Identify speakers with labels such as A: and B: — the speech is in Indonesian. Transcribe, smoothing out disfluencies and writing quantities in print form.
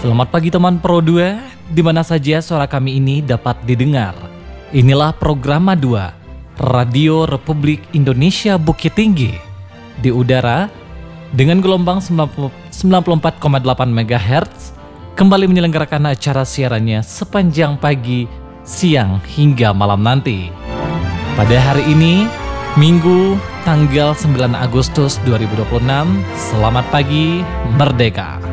A: Selamat pagi teman Pro 2, di mana saja suara kami ini dapat didengar. Inilah program Madua, Radio Republik Indonesia Bukit Tinggi, di udara dengan gelombang 94,8 MHz, kembali menyelenggarakan acara siarannya sepanjang pagi, siang hingga malam nanti. Pada hari ini, Minggu tanggal 9 Agustus 2026, selamat pagi, Merdeka!